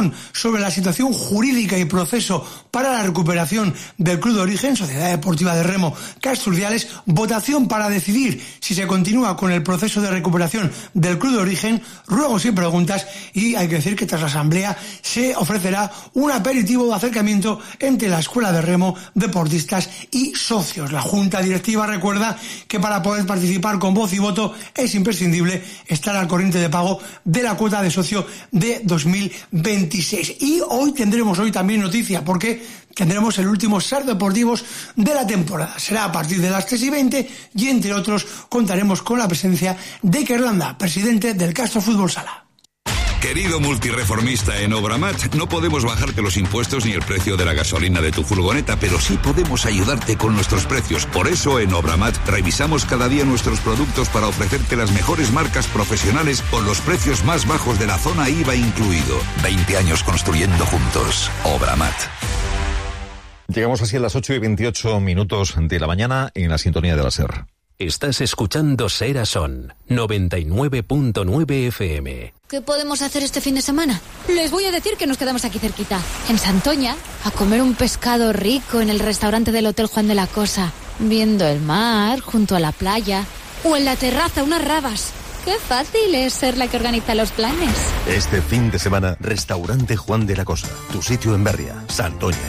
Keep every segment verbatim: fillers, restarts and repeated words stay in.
opinión sobre la situación jurídica y proceso para la recuperación del Club de Origen, Sociedad Deportiva de Remo Casturdiales, votación para decidir si se continúa con el proceso de recuperación del Club de Origen, ruegos y preguntas, y hay que decir que tras la asamblea se ofrecerá un aperitivo de acercamiento entre la Escuela de Remo, deportistas y socios. La Junta Directiva recuerda que para poder participar con voz y voto es imprescindible estar al corriente de pago de la cuota de socio de dos mil veintiséis. Y hoy tendremos hoy también noticia, porque tendremos el último S E R Deportivos de la temporada. Será a partir de las tres y veinte y, entre otros, contaremos con la presencia de Iker Landa, presidente del Castro Fútbol Sala. Querido multireformista en Obramat, no podemos bajarte los impuestos ni el precio de la gasolina de tu furgoneta, pero sí podemos ayudarte con nuestros precios. Por eso en Obramat revisamos cada día nuestros productos para ofrecerte las mejores marcas profesionales con los precios más bajos de la zona I V A incluido. veinte años construyendo juntos. Obramat. Llegamos así a las ocho y veintiocho minutos de la mañana en la sintonía de la S E R. Estás escuchando Ser a Son, noventa y nueve punto nueve F M. ¿Qué podemos hacer este fin de semana? Les voy a decir que nos quedamos aquí cerquita, en Santoña, a comer un pescado rico en el restaurante del Hotel Juan de la Cosa, viendo el mar junto a la playa, o en la terraza unas rabas. Qué fácil es ser la que organiza los planes. Este fin de semana, Restaurante Juan de la Cosa, tu sitio en Berria, Santoña.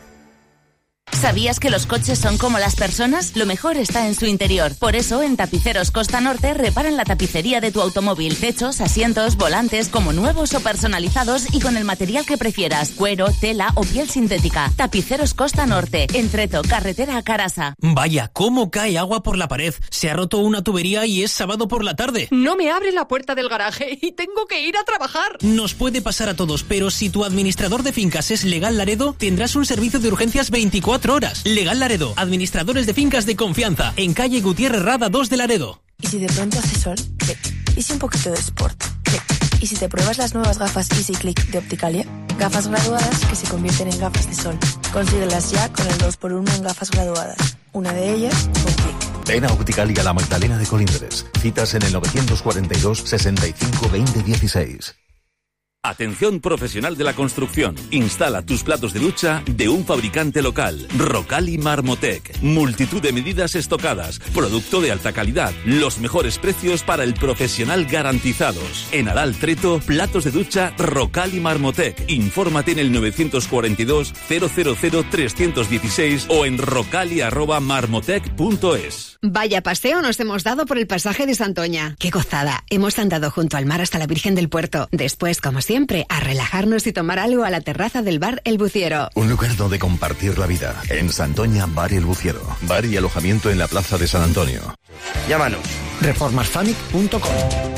¿Sabías que los coches son como las personas? Lo mejor está en su interior. Por eso, en Tapiceros Costa Norte reparan la tapicería de tu automóvil. Techos, asientos, volantes, como nuevos o personalizados y con el material que prefieras. Cuero, tela o piel sintética. Tapiceros Costa Norte, en Treto, carretera a Carasa. Vaya, cómo cae agua por la pared. Se ha roto una tubería y es sábado por la tarde. No me abre la puerta del garaje y tengo que ir a trabajar. Nos puede pasar a todos, pero si tu administrador de fincas es Legal Laredo, tendrás un servicio de urgencias veinticuatro horas. Legal Laredo, administradores de fincas de confianza, en calle Gutiérrez Rada dos de Laredo. ¿Y si de pronto hace sol? ¿Qué? ¿Y si un poquito de sport? ¿Qué? ¿Y si te pruebas las nuevas gafas Easy Click de Opticalia? Gafas graduadas que se convierten en gafas de sol. Consíguelas ya con el dos por uno en gafas graduadas. Una de ellas, un clic. Ven a Opticalia La Magdalena de Colindres. Citas en el novecientos cuarenta y dos, sesenta y cinco, veinte, dieciséis. Atención profesional de la construcción. Instala tus platos de ducha de un fabricante local. Rocali Marmotec. Multitud de medidas estocadas. Producto de alta calidad. Los mejores precios para el profesional garantizados. En Adal Treto, platos de ducha Rocali Marmotec. Infórmate en el novecientos cuarenta y dos, cero cero cero, trescientos dieciséis o en rocali arroba marmotec punto es. Vaya paseo nos hemos dado por el pasaje de Santoña. ¡Qué gozada! Hemos andado junto al mar hasta la Virgen del Puerto. Después, como siempre, a relajarnos y tomar algo a la terraza del bar El Buciero. Un lugar donde compartir la vida. En Santoña, Bar El Buciero. Bar y alojamiento en la plaza de San Antonio. Llámanos. reformasfanic punto com.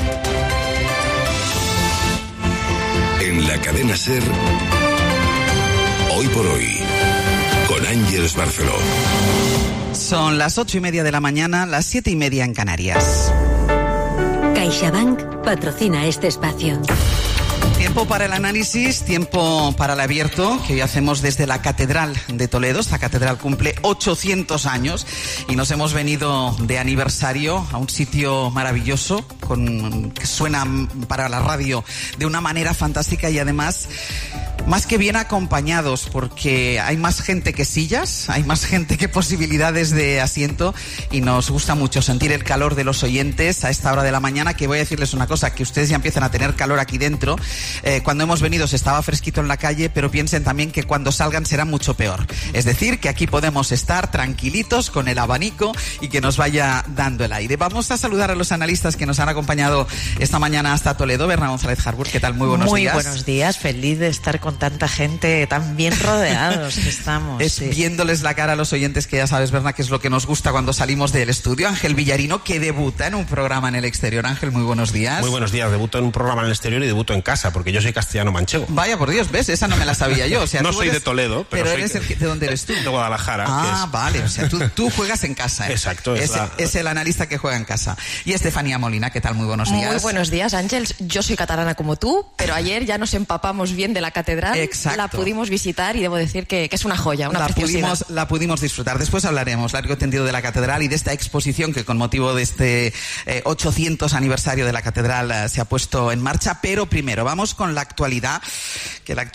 En la cadena SER, Hoy por Hoy, con Ángeles Barceló. Son las ocho y media de la mañana, las siete y media en Canarias. CaixaBank patrocina este espacio. Tiempo para el análisis, tiempo para el abierto, que hoy hacemos desde la Catedral de Toledo. Esta catedral cumple ochocientos años y nos hemos venido de aniversario a un sitio maravilloso, con, que suena para la radio de una manera fantástica y además más que bien acompañados, porque hay más gente que sillas, hay más gente que posibilidades de asiento y nos gusta mucho sentir el calor de los oyentes a esta hora de la mañana, que voy a decirles una cosa, que ustedes ya empiezan a tener calor aquí dentro. Eh, cuando hemos venido se estaba fresquito en la calle, pero piensen también que cuando salgan será mucho peor. Es decir, que aquí podemos estar tranquilitos con el abanico y que nos vaya dando el aire. Vamos a saludar a los analistas que nos han acompañado esta mañana hasta Toledo. Berna González Harburg, ¿qué tal? Muy buenos Muy días. Muy buenos días, feliz de estar con tanta gente, tan bien rodeados que estamos. Es sí. Viéndoles la cara a los oyentes, que ya sabes, Berna, que es lo que nos gusta cuando salimos del estudio. Ángel Villarino, que debuta en un programa en el exterior. Ángel, muy buenos días. Muy buenos días, debuto en un programa en el exterior y debuto en casa, porque yo soy castellano manchego. Vaya, por Dios, ¿ves? Esa no me la sabía yo. O sea, no tú soy eres, de Toledo, pero, pero soy eres el que, ¿de dónde eres tú? De Guadalajara. Ah, que es... vale, o sea, tú, tú juegas en casa, ¿eh? Exacto. Es, es, la... es el analista que juega en casa. Y Estefanía Molina, ¿qué tal? Muy buenos días. Muy buenos días, Ángel. Yo soy catalana como tú, pero ayer ya nos empapamos bien de la catedral. Exacto. La pudimos visitar y debo decir que, que es una joya, una la preciosidad. Pudimos, la pudimos disfrutar. Después hablaremos largo y tendido de la catedral y de esta exposición que con motivo de este eh, ochocientos aniversario de la catedral eh, se ha puesto en marcha. Pero primero, vamos con la actualidad, que la actualidad